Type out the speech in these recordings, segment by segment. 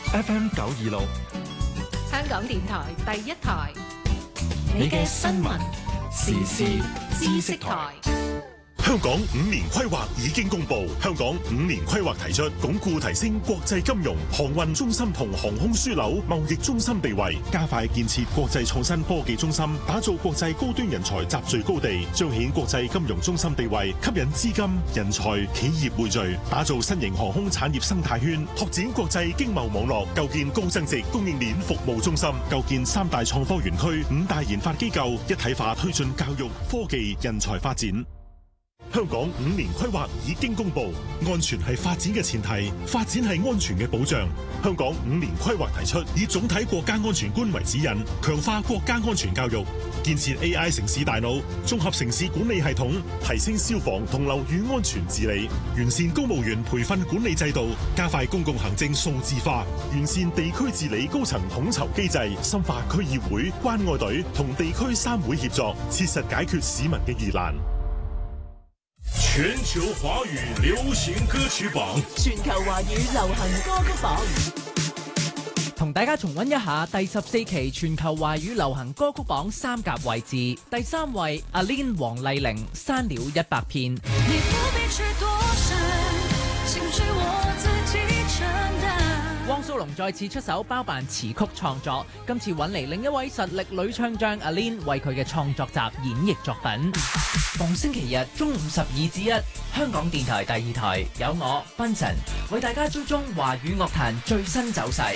FM 926， 香港電台第一台， 你嘅新聞時事知識台。 香港5年規劃已經公布，香港5年規劃提出鞏固提升國際金融、航運中心同航空樞紐貿易中心地位，加快建設國際創新科技中心，打造國際高端人才集聚高地，彰顯國際金融中心地位，吸引資金、人才、企業匯聚，打造新型航空產業生態圈，拓展國際經貿網絡，構建高增值供應鏈服務中心，構建3大創科園區、5大研發機構，一體化推進教育、科技、人才發展。香港5年規劃已經公布，安全係發展嘅前提，發展係安全嘅保障。香港5年規劃提出，以總體國家安全觀為指引，強化國家安全教育，建設 AI 城市大腦、綜合城市管理系統，提升消防同樓宇安全治理，完善公務員培訓管理制度，加快公共行政數字化，完善地區治理高層統籌機制，深化區議會、關愛隊同地區3會協作，切實解決市民嘅疑難。 全球華語流行歌曲榜， 全球華語流行歌曲榜， 同大家重溫一下第14期全球華語流行歌曲榜3甲位置。第3位阿 Lin 黃麗玲《山了100片》。汪蘇泷再次出手包辦詞曲創作，今次揾嚟另一位實力女唱將阿 Lin 為佢嘅創作集演繹作品。逢星期日中午12至1，香港電台第2台有我賓臣為大家追蹤華語樂壇最新走勢。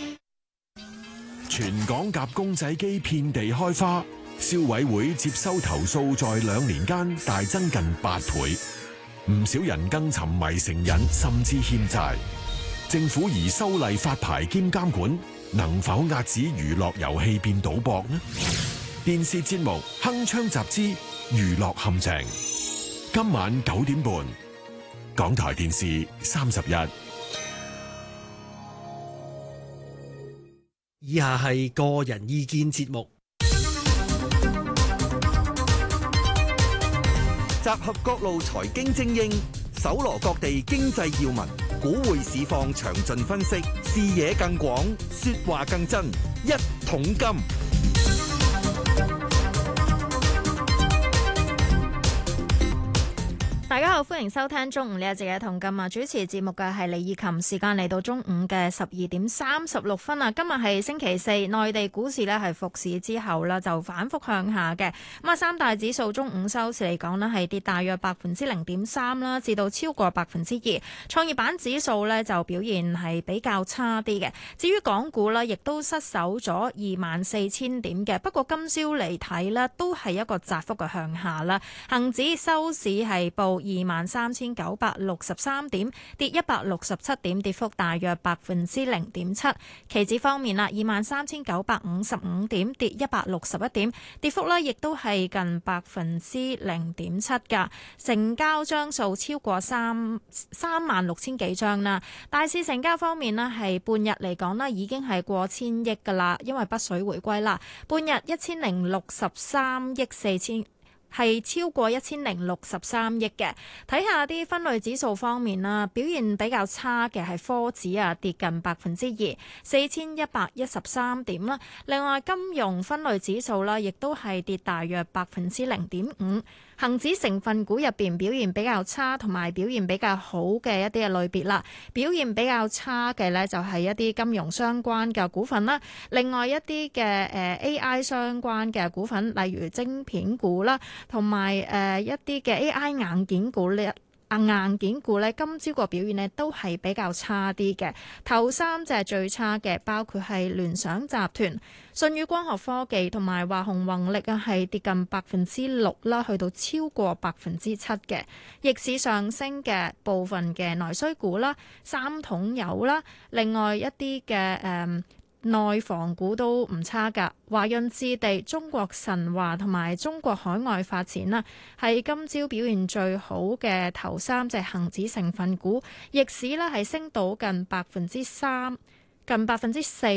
全港夾公仔機遍地開花，消委會接收投訴在2年間大增近8倍，唔少人更沉迷成癮，甚至欠債。政府宜修例發牌兼監管，能否遏止娛樂遊戲變賭博呢？電視節目《鏗鏘集之娛樂陷阱》，今晚9點半，港台電視31。 以下係個人意見節目， 集合各路財經精英，搜羅各地經濟要聞，股匯市況詳盡分析，視野更廣，說話更真。一桶金。 大家好，歡迎收聽中午呢一節嘅《同今》啊！主持節目嘅係李以琴，時間嚟到中午嘅12點36分啊！今日係星期四，內地股市呢係復市之後啦，就反覆向下嘅。咁啊，三大指數中午收市嚟講呢係跌大約0.3%啦，至到超過2%。創業板指數呢就表現係比較差啲嘅。至於港股呢，亦都失守咗24,000點嘅。不過今朝嚟睇呢，都係一個窄幅嘅向下啦。恒指收市係報23,963點，跌167點，跌幅大約0.7%。期指方面啦，23,955點，跌161點，跌幅呢亦都係近0.7%噶。成交張數超過36000幾張啦。大市成交方面呢，係半日嚟講呢已經係過千億噶啦，因為北水回歸啦。半日1063億4000。係超過1063億嘅。睇下啲分類指數方面啦，表現比較差嘅係科指啊，跌近2%， 4113點啦。另外金融分類指數啦，亦都係跌大約0.5%。恒指成分股入邊表現比較差，同埋表現比較好嘅一啲嘅類別啦。表現比較差嘅呢，就係一啲金融相關嘅股份啦。另外一啲嘅AI 相關嘅股份，例如晶片股啦，同埋一啲嘅 AI 硬件股呢。硬件股咧，今朝個表現咧都係比較差啲嘅。頭3隻最差嘅，包括係聯想集團、舜宇光學科技同埋華虹宏力啊，係跌近6%啦，去到超過7%嘅。逆市上升嘅部分嘅內需股啦，三桶油啦，另外一啲嘅內房股都唔差㗎，華潤置地、中國神華同埋中國海外發展啦，係今朝表現最好嘅頭3隻恒指成分股，逆市呢係升到近3%，近4%。